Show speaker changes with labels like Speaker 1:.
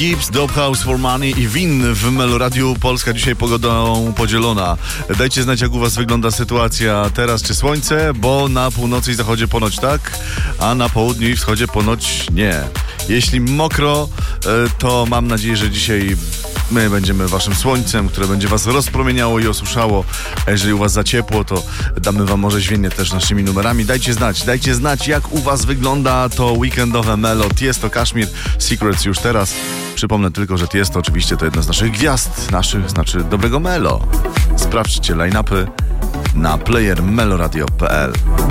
Speaker 1: Gibbs, Dope House for Money i Win w Meloradiu. Polska dzisiaj pogodą podzielona. Dajcie znać, jak u was wygląda sytuacja teraz, czy słońce, bo na północy i zachodzie ponoć tak, a na południu i wschodzie ponoć nie. Jeśli mokro, to mam nadzieję, że dzisiaj my będziemy waszym słońcem, które będzie was rozpromieniało i osuszało. A jeżeli u was za ciepło, to damy wam może zwiennie też naszymi numerami. Dajcie znać, jak u was wygląda to weekendowe Melo. Tiesto, Kaszmir, Secrets już teraz. Przypomnę tylko, że Tiesto oczywiście to jedna z naszych gwiazd, znaczy dobrego Melo. Sprawdźcie line-upy na playermeloradio.pl.